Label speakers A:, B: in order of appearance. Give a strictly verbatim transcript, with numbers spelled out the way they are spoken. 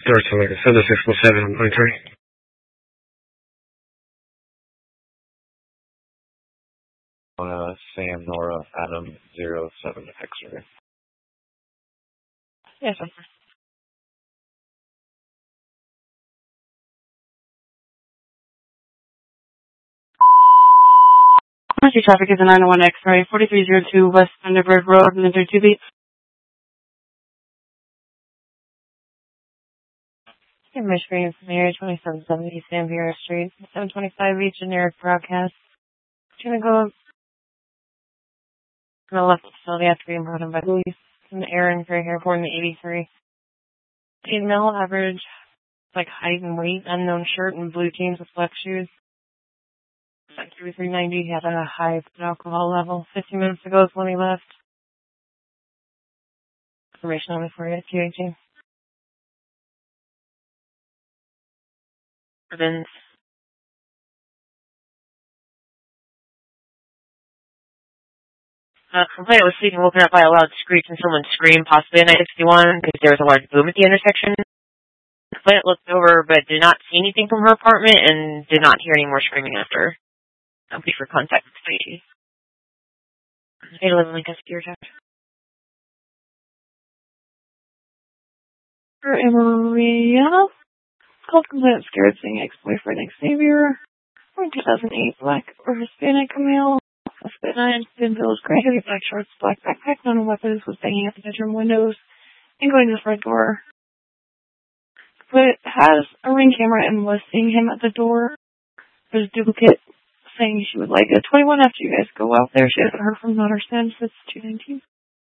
A: Third selected, seven six four seven on point three.
B: Uh, Sam, Nora, Adam, zero, seven, X-ray.
C: Yes, sir. Emergency traffic is a nine oh one X-ray, forty-three oh two West Thunderbird Road, Minter two B. Michigan from the area twenty-seven seventy San Viera Street, seven twenty-five East generic broadcast. Gonna go on the left facility after being brought in by police. An Aaron Gray Airport in the eighty-three. Female average, like height and weight, unknown shirt and blue jeans with black shoes. Like thirty-three ninety, he had a high alcohol level. fifteen minutes ago is when he left. Information on it for you at Q eighteen. Vince. Uh, complainant was sleeping woken up by a loud screech and someone screamed, possibly on I sixty-one, because there was a large boom at the intersection. The complainant looked over but did not see anything from her apartment and did not hear any more screaming after. Nobody for contact with safety. eight eleven Lancaster, your check. For Maria, called complainant scared seeing ex-boyfriend Xavier. From two thousand eight, black or Hispanic male. Spit nine, Spin Village, gray heavy black shorts, black backpack, no weapons, was banging at the bedroom windows and going to the front door. But has a ring camera and was seeing him at the door. There's a duplicate saying she would like a twenty-one after you guys go out there. She hasn't heard from not her since. It's two nineteen.